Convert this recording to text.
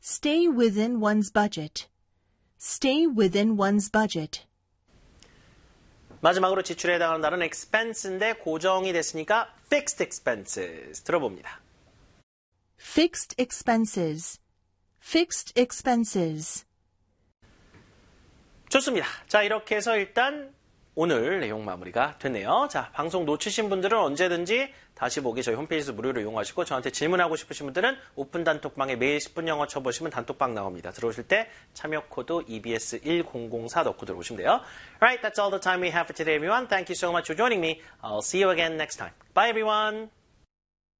Stay within one's budget. Stay within one's budget. 마지막으로 지출에 해당하는 단어는 expense인데 고정이 됐으니까 fixed expenses 들어봅니다. Fixed expenses. Fixed expenses. 좋습니다. 자, 이렇게 해서 일단 오늘 내용 마무리가 됐네요. 자, 방송 놓치신 분들은 언제든지 다시 보기 저희 홈페이지에서 무료로 이용하시고 저한테 질문하고 싶으신 분들은 오픈 단톡방에 매일 10분 영어 쳐보시면 단톡방 나옵니다. 들어오실 때 참여 코드 EBS1004 넣고 들어오시면 돼요. Alright, that's all the time we have for today, everyone. Thank you so much for joining me. I'll see you again next time. Bye, everyone.